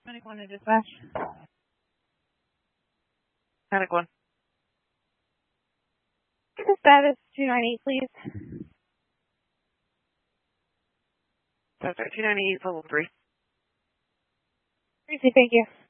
21 to dispatch. Panic 1. The status 298, please. That's right, 298, level 3. Tracy, thank you.